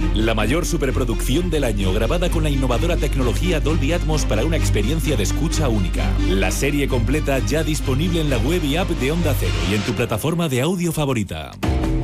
La mayor superproducción del año, grabada con la innovadora tecnología Dolby Atmos para una experiencia de escucha única. La serie completa ya disponible en la web y app de Onda Cero y en tu plataforma de audio favorita.